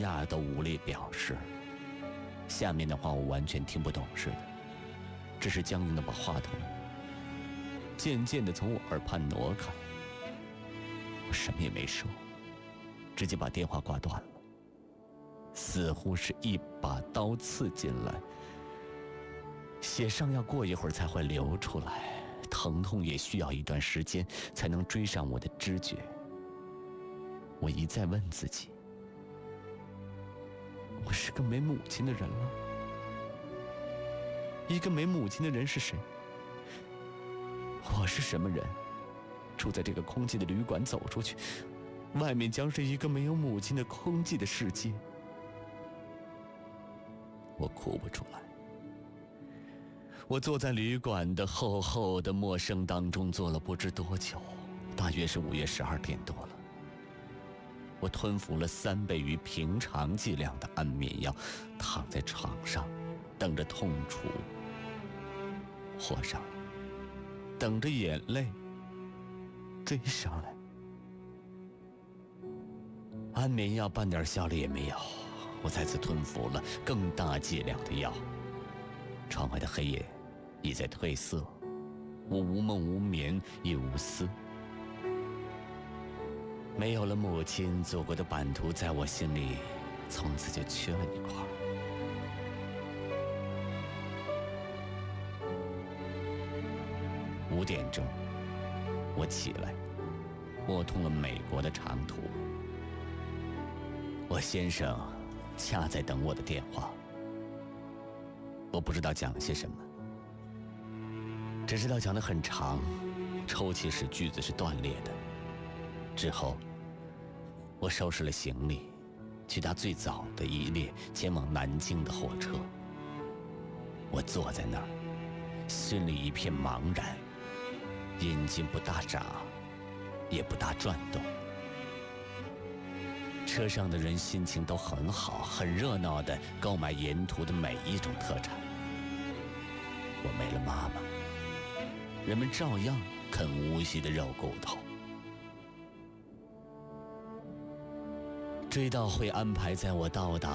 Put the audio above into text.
亚都无力表示。下面的话我完全听不懂似的，只是僵硬地把话筒渐渐地从我耳畔挪开。我什么也没说，直接把电话挂断了，似乎是一把刀刺进来，血上要过一会儿才会流出来，疼痛也需要一段时间才能追上我的知觉。我一再问自己，我是个没母亲的人了。一个没母亲的人是谁？我是什么人？住在这个空寂的旅馆，走出去，外面将是一个没有母亲的空寂的世界。我哭不出来。我坐在旅馆的厚厚的陌生当中坐了不知多久，大约是5月12点多了。我吞服了3倍于平常剂量的安眠药，躺在床上，等着痛楚，或者等着眼泪追上来。安眠药半点效力也没有，我再次吞服了更大剂量的药。窗外的黑夜已在褪色，我无梦无眠也无思。没有了母亲，走过的版图在我心里从此就缺了一块。5点钟，我起来，拨通了美国的长途。我先生恰在等我的电话，我不知道讲了些什么，只知道讲得很长，抽泣时句子是断裂的。之后我收拾了行李，去搭最早的一列前往南京的火车。我坐在那儿，心里一片茫然，眼睛不大眨，也不大转动。车上的人心情都很好，很热闹地购买沿途的每一种特产。我没了妈妈，人们照样啃无锡的肉骨头。追悼会安排在我到达